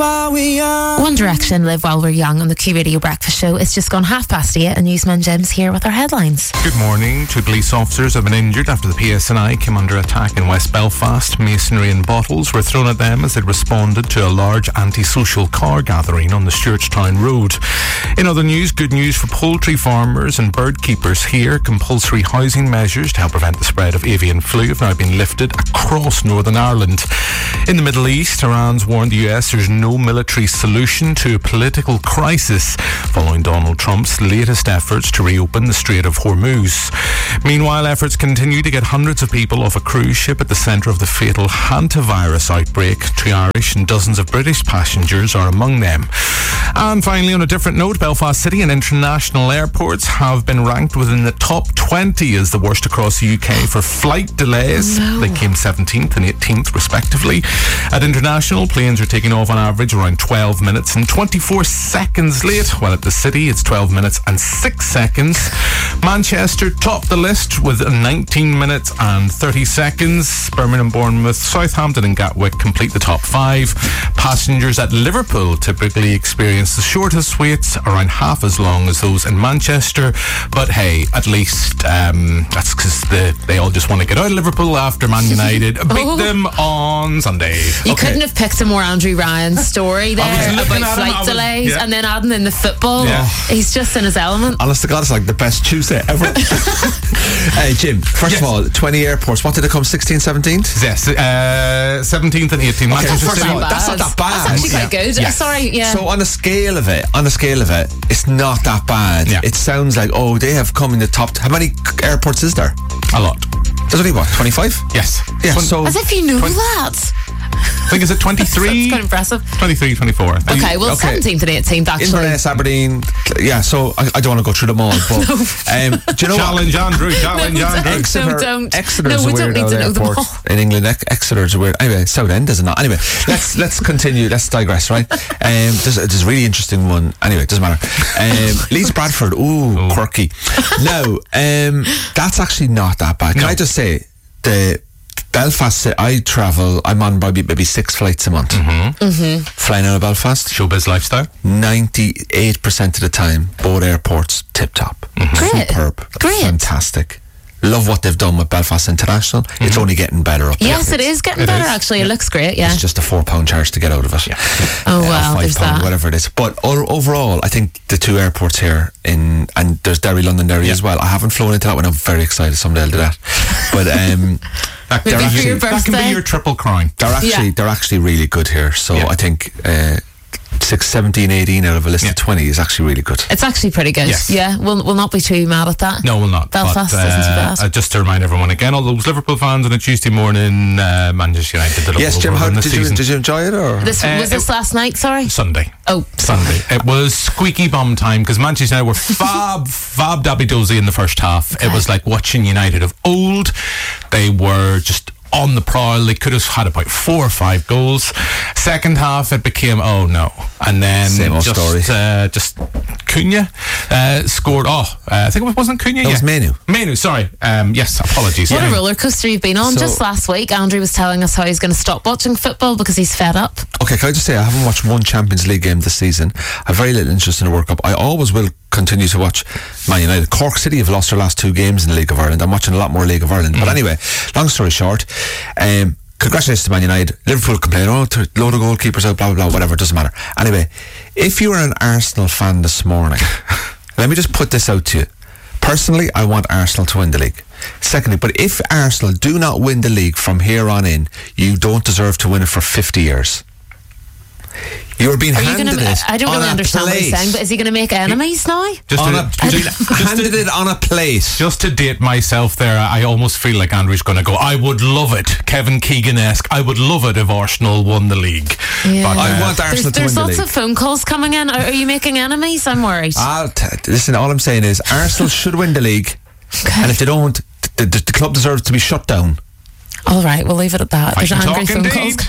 while we're young. One Direction, Live While We're Young on the Q Radio Breakfast Show. It's just gone 8:30 and Newsman Jim's here with our headlines. Good morning. 2 police officers have been injured after the PSNI came under attack in West Belfast. Masonry and bottles were thrown at them as they responded to a large antisocial car gathering on the Stewartstown Road. In other news, good news for poultry farmers and bird keepers here. Compulsory housing measures to help prevent the spread of avian flu have now been lifted across Northern Ireland. In the Middle East, Iran's warned the US there's no military solution to a political crisis following Donald Trump's latest efforts to reopen the Strait of Hormuz. Meanwhile, efforts continue to get hundreds of people off a cruise ship at the centre of the fatal hantavirus outbreak. 2 Irish and dozens of British passengers are among them. And finally, on a different note, Belfast City and international airports have been ranked within the top 20 as the worst across the UK for flight delays. They came 17th and 18th respectively. At international, planes are taking off on average around 12 minutes and 24 seconds late, while at the city it's 12 minutes and 6 seconds. Manchester topped the list with 19 minutes and 30 seconds. Birmingham, Bournemouth, Southampton and Gatwick complete the top 5. Passengers at Liverpool typically experience the shortest waits, around half as long as those in Manchester. But hey, at least that's because they all just want to get out of Liverpool after Man United beat them on Sunday. You couldn't have picked a more Andrew Ryan story there about flight delays and then adding in the football. He's just in his element. Honest to God, it's like the best Tuesday ever. Hey Jim, first of all, 20 airports. What did it come, 16, 17th? Yes, 17th and 18th. Manchester City. That's not that bad. That's actually quite good. Yes. Sorry, So on a scale of it, it's not that bad. It sounds like, they have come in the top. How many airports is there? A lot. There's only what, 25? Yes. Yeah, so as if you knew that. I think is it 23? That's quite impressive. 23, 24. Okay, well, 17th and 18th actually. Inverness, Aberdeen. Yeah, so I don't want to go through them all, but do you know Challenge Andrew. Exeter's a weird airport in England. Exeter's a weird. Anyway, Southend is not. Anyway, let's continue. Let's digress, right? There's a really interesting one. Anyway, it doesn't matter. Leeds Bradford. Ooh, quirky. No, that's actually not that bad. Can I just say the Belfast, I'm on maybe 6 flights a month. Flying out of Belfast. Showbiz lifestyle. 98% of the time, both airports tip-top. Great. Superb. Great. Fantastic. Love what they've done with Belfast International. It's only getting better up there. Yes, it is getting better, actually. It looks great, It's just a £4 charge to get out of it. Oh, well, there's £5, that. whatever it is. But overall, I think the 2 airports here and there's Derry, Londonderry as well. I haven't flown into that one. I'm very excited someday I'll do that. But that can be your triple crown. They're actually really good here. So I think 6, 17, 18 out of a list of 20 is actually really good. It's actually pretty good. Yes. Yeah, we'll not be too mad at that. No, we'll not. Belfast isn't too bad. Just to remind everyone again, all those Liverpool fans on a Tuesday morning, Manchester United did Yes, Jim, did you enjoy it? Or? Was this last night, sorry? Sunday. Oh. Sunday. It was squeaky bum time because Manchester United were fab dabby dozy in the first half. Okay. It was like watching United of old. They were just on the prowl. They could have had about 4 or 5 goals. Second half it became and then same old story. Just Cunha scored. I think it wasn't Cunha. It was Menu, sorry. Yes, apologies. What a roller coaster you've been on. Just last week Andrew was telling us how he's going to stop watching football because he's fed up. Okay, can I just say I haven't watched one Champions League game this season. I have very little interest in the World Cup. I always will continue to watch Man United. Cork City have lost their last 2 games in the League of Ireland. I'm watching a lot more League of Ireland. But anyway, long story short, congratulations to Man United. Liverpool complain, load of goalkeepers out, blah, blah, blah, whatever, it doesn't matter. Anyway, if you were an Arsenal fan this morning, let me just put this out to you. Personally, I want Arsenal to win the league. Secondly, but if Arsenal do not win the league from here on in, you don't deserve to win it for 50 years. You're being handed it. I don't really understand what he's saying, but is he going to make enemies now? Handed it on a plate. Just to date myself there, I almost feel like Andrew's going to go, I would love it, Kevin Keegan-esque, I would love it if Arsenal won the league. Yeah. But, I want Arsenal to win the league. There's lots of phone calls coming in. Are you making enemies? I'm worried. Listen, all I'm saying is Arsenal should win the league, and if they don't, the club deserves to be shut down. All right, we'll leave it at that. There's angry phone calls.